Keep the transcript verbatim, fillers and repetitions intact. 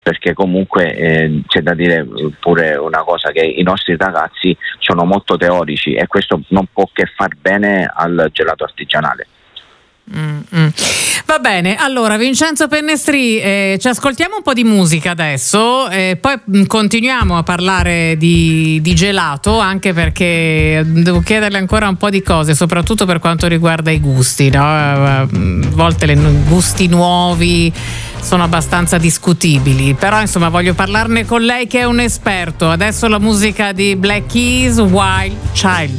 perché comunque eh, c'è da dire pure una cosa, che i nostri ragazzi sono molto teorici e questo non può che far bene al gelato artigianale. Mm, mm. Va bene, allora Vincenzo Pennestri, eh, ci ascoltiamo un po' di musica adesso, eh, poi mh, continuiamo a parlare di, di gelato, anche perché devo chiederle ancora un po' di cose, soprattutto per quanto riguarda i gusti, no? A volte i gusti nuovi sono abbastanza discutibili, però insomma voglio parlarne con lei che è un esperto. Adesso la musica di Black Keys, Wild Child.